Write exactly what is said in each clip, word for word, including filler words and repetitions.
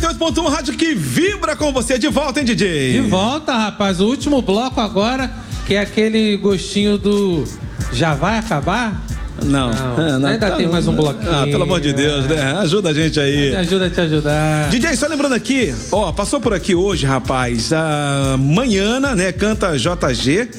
oito ponto um, rádio que vibra com você. De volta, hein, D J? De volta, rapaz. O último bloco agora, que é aquele gostinho do já vai acabar? Não, não, não ainda tá, tem mais um bloquinho. Ah, pelo amor de Deus, né? Ajuda a gente aí. Me ajuda a te ajudar. D J, só lembrando aqui, ó, passou por aqui hoje, rapaz, amanhã, né, canta J G,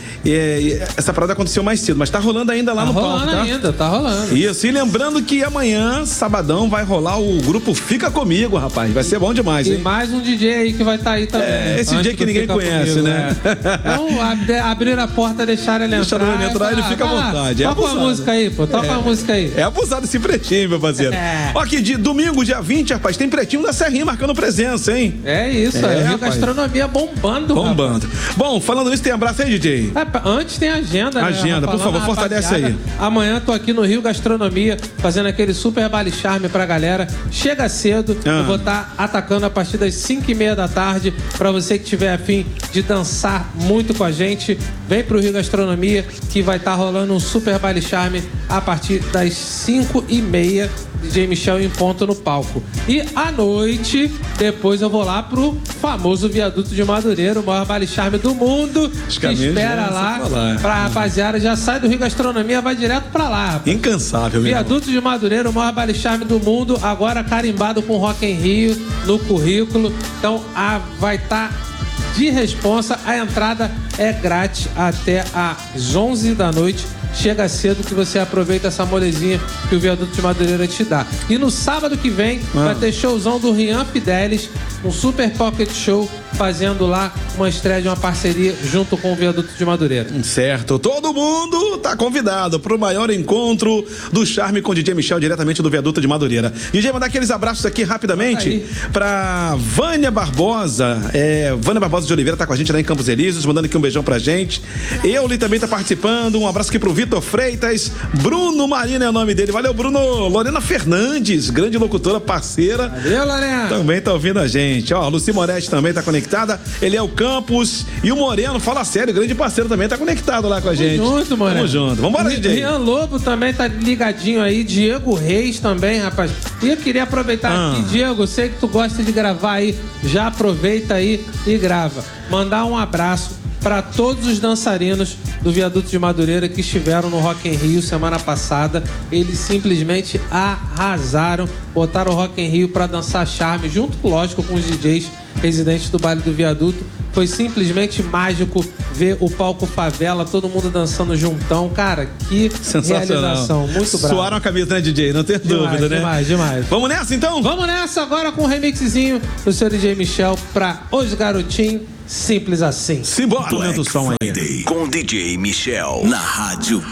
e essa parada aconteceu mais cedo, mas tá rolando ainda lá tá no palco, tá? Tá rolando ainda, tá rolando. Isso, e lembrando que amanhã, sabadão, vai rolar o grupo Fica Comigo, rapaz, vai ser bom demais, e hein? E mais um D J aí que vai estar tá aí também. É, esse D J que ninguém conhece, comigo, né? É. Então, ab abrir a porta, deixar ele entrar. Deixar ele entrar, ele fica à vontade. Toca uma música aí, pô, toca uma música aí. É abusado esse pretinho, meu parceiro. É. Ó, aqui, de domingo, dia vinte, rapaz, tem pretinho da Serrinha marcando presença, hein? É isso, é, é gastronomia bombando. Bombando. Rapaz. Bom, falando isso, tem abraço aí, D J? É, antes tem agenda, agenda, né? Por favor, fortalece aí. Amanhã tô aqui no Rio Gastronomia, fazendo aquele super baile charme pra galera. Chega cedo, ah. eu vou estar tá atacando a partir das cinco e meia da tarde. Pra você que tiver afim de dançar muito com a gente, vem pro Rio Gastronomia, que vai estar tá rolando um super baile charme a partir das cinco e meia, D J Michel em ponto no palco. E à noite, depois eu vou lá pro famoso Viaduto de Madureira, o maior baile charme do mundo. Que espera lá, lá pra rapaziada, já sai do Rio Gastronomia, vai direto pra lá, rapaz. Incansável, mesmo. Viaduto de Madureira, o maior baile charme do mundo, agora carimbado com Rock in Rio no currículo. Então a, vai estar tá de responsa, a entrada é grátis até às onze da noite. Chega cedo que você aproveita essa molezinha que o Viaduto de Madureira te dá. E no sábado que vem ah. vai ter showzão do Rian Fidelis, um super pocket show, fazendo lá uma estreia de uma parceria junto com o Viaduto de Madureira. Certo, todo mundo tá convidado pro maior encontro do charme com o D J Michel, diretamente do Viaduto de Madureira. D J, mandar aqueles abraços aqui rapidamente pra Vânia Barbosa, é, Vânia Barbosa de Oliveira tá com a gente lá em Campos Elíseos, mandando aqui um beijão pra gente. Euli também tá participando, um abraço aqui pro Vitor Freitas, Bruno Marina é o nome dele, valeu Bruno. Lorena Fernandes, grande locutora, parceira. Valeu, Lorena. Também tá ouvindo a gente. Ó, a Luci Moretti também tá conectada, ele é o Campos, e o Moreno, fala sério, grande parceiro também, tá conectado lá com a gente. Tamo junto, Moreno. Tamo junto, vambora, D J. Rian Lobo também tá ligadinho aí, Diego Reis também, rapaz. E eu queria aproveitar ah. aqui, Diego, sei que tu gosta de gravar aí, já aproveita aí e grava. Mandar um abraço para todos os dançarinos do Viaduto de Madureira que estiveram no Rock in Rio semana passada. Eles simplesmente arrasaram, botaram o Rock in Rio para dançar charme, junto, lógico, com os D Js residentes do baile do Viaduto. Foi simplesmente mágico ver o palco Favela, todo mundo dançando juntão. Cara, que realização, muito bravo. Suaram a camisa, né, D J? Não tem demais, dúvida, né? Demais, demais. Vamos nessa, então? Vamos nessa agora com um remixzinho do seu D J Michel pra Os Garotinhos. Simples assim. Simbora, aumenta o som aí. Com D J Michel na rádio